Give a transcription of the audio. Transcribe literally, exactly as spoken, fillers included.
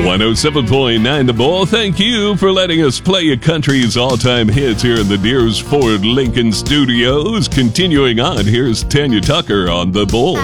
one oh seven point nine The Bull, thank you for letting us play your country's all-time hits here in the Deers Ford Lincoln Studios. Continuing on, here's Tanya Tucker on The Bull.